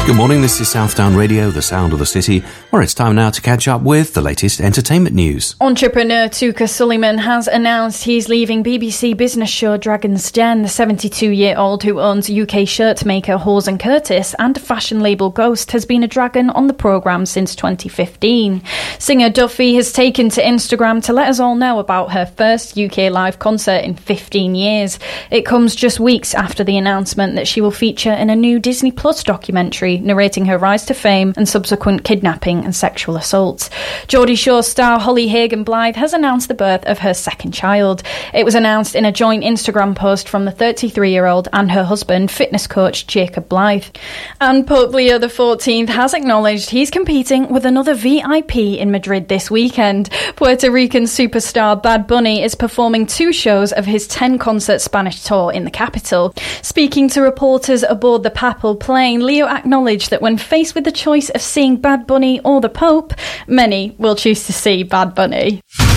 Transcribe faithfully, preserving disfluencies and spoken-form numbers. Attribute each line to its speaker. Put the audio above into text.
Speaker 1: Good morning, this is Southdown Radio, the sound of the city, where it's time now to catch up with the latest entertainment news.
Speaker 2: Entrepreneur Tuka Suleiman has announced he's leaving B B C business show Dragon's Den. The seventy-two-year-old who owns U K shirt maker Hawes and Curtis and fashion label Ghost has been a dragon on the programme since twenty fifteen. Singer Duffy has taken to Instagram to let us all know about her first U K live concert in fifteen years. It comes just weeks after the announcement that she will feature in a new Disney Plus documentary narrating her rise to fame and subsequent kidnapping and sexual assaults. Geordie Shore star Holly Hagan-Blythe has announced the birth of her second child. It was announced in a joint Instagram post from the thirty-three-year-old and her husband, fitness coach Jacob Blythe. And Pope Leo the fourteenth has acknowledged he's competing with another V I P in Madrid this weekend. Puerto Rican superstar Bad Bunny is performing two shows of his ten-concert Spanish tour in the capital. Speaking to reporters aboard the papal plane, Leo acknowledged that when faced with the choice of seeing Bad Bunny or the Pope, many will choose to see Bad Bunny.